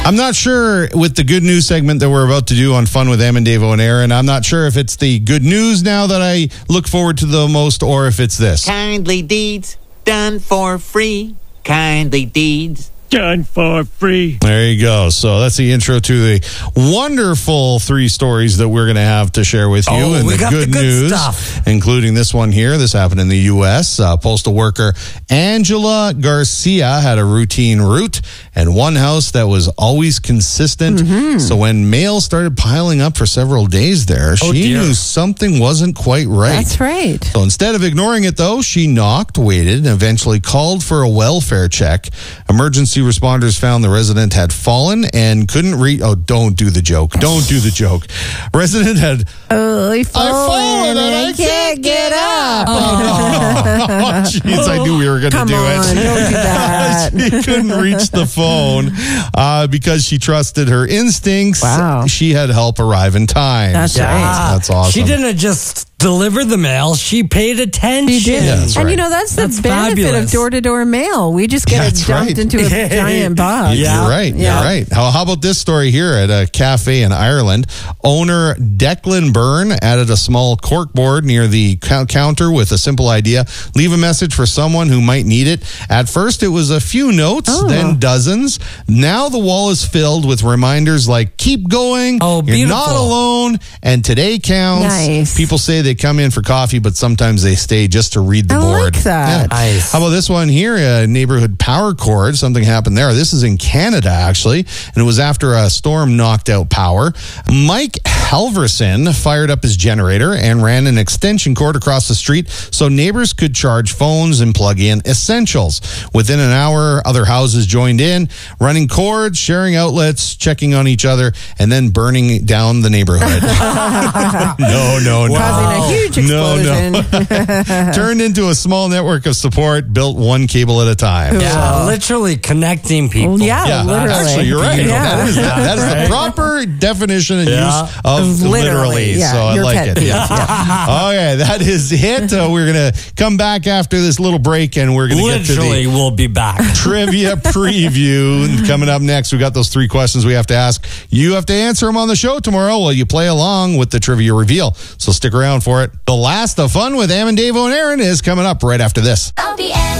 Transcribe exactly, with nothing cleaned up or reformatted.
I'm not sure with the good news segment that we're about to do on Fun with Em and Davo and Aaron. I'm not sure if it's the good news now that I look forward to the most or if it's this. Kindly deeds done for free. Kindly deeds done for free. There you go. So that's the intro to the wonderful three stories that we're going to have to share with you. Oh, and we the got good, the good news, stuff. including this one here. This happened in the U S Uh, postal worker Angela Garcia had a routine route and one house that was always consistent. Mm-hmm. So when mail started piling up for several days there, Oh, she dear. knew something wasn't quite right. That's right. So instead of ignoring it, though, she knocked, waited, and eventually called for a welfare check. Emergency responders found the resident had fallen and couldn't reach. Oh, don't do the joke. Don't do the joke. Resident had. Oh, I fallen fallen and I can't get up. Oh, jeez, I knew we were going to Come do on, it. don't do that. She couldn't reach the phone uh, because she trusted her instincts. Wow. She had help arrive in time. That's So right. That's awesome. She didn't just deliver the mail. She paid attention. She did. Yeah, that's and right. you know, that's the That's benefit fabulous. of door-to-door mail. We just get That's it dumped right. into a giant box. Yeah. You're right. Yeah. You're right. How, how about this story here at a cafe in Ireland? Owner Declan Byrne added a small cork board near the cou- counter with a simple idea. Leave a message for someone who might need it. At first, it was a few notes, Oh. then dozens. Now the wall is filled with reminders like keep going, Oh, you're beautiful. not alone, and today counts. Nice. People say they come in for coffee, but sometimes they stay just to read the I board. like that. Nice. How about this one here? A neighborhood power cord. Something happened there. This is in Canada, actually, and it was after a storm knocked out power. Mike Halverson fired up his generator and ran an extension cord across the street so neighbors could charge phones and plug in essentials. Within an hour, other houses joined in, running cords, sharing outlets, checking on each other, and then burning down the neighborhood. no, no, no. Causing a huge No, explosion. no. Turned into a small network of support, built one cable at a time. Yeah, literally connecting people. Well, yeah, Yeah, literally. actually, you're right. Yeah. That is, that is the proper definition and Yeah. use of literally. Literally, yeah, so I your like pet it. peeve, Yeah. Okay, that is it. Uh, we're going to come back after this little break and we're going to get to Literally, the we'll be back. trivia preview. And coming up next, we got those three questions we have to ask. You have to answer them on the show tomorrow while you play along with the trivia reveal. So stick around for it. The last of Fun with Em and Davo and Aaron is coming up right after this. L B N